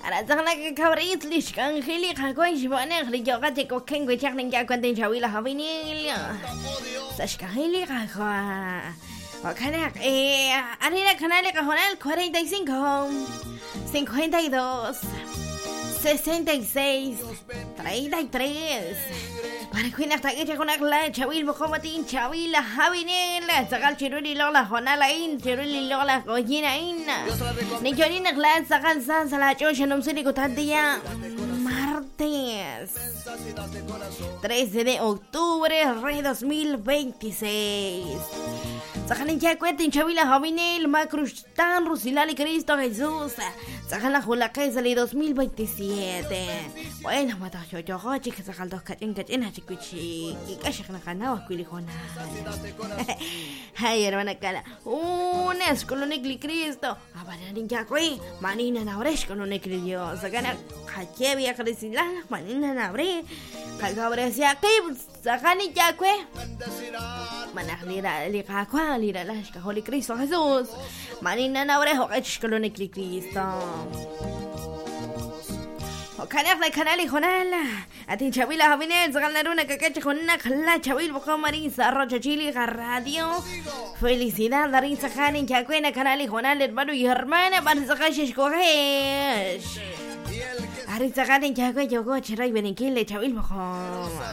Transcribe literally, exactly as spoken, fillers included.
Arazana que cabrit lish angeli jacoy shibane rijogate ko kengo chakning ya kwenten chawila havinilia. Sashkaheli jacoa. Wakana eh anina canale cajonal cuarenta y cinco, cincuenta y dos, sesenta y seis, treinta y tres. Para cuina hasta que con la chavil bojomatin chavila javinela sagal chiruli lola jonala in chiruli lola gojina in ni jorina glan sagal sansa la chosha no sé ni cotandia martes trece de octubre de dos mil veintiséis. Sacan ya cuenten chavila javinel macrustan rusilali Cristo Jesús. Sacan la julaquesa de dos mil veintisiete. Bueno, mata yo yo hochi que sacan dos cachín cachín chiquichi y cachín na canao cuilijona. Ay hermana cala, un es con un ecli Cristo. Abanan ya cui manina na bresh con un ecli Dios. Sacan hache via crisilana manina na bre. Calgabresia que sacan ya cui. Manakira liga kwa lira la Holy Cristo Jesús. Manina na brejo ech con un ecli Cristo. وكان في كنالي خنالا أتين شابيلا هبينين زغلنا كاكاتش خنا خلا شابيل بقى مريسا الرجا جيلي غراديو فيليسيداد دارين سخانين كاكوينا كنالي خنالا البادو يهرمانا بان سخاشش كوهيش أرين سخانين كاكوي جوكو شراي بنكيل شابيل بقى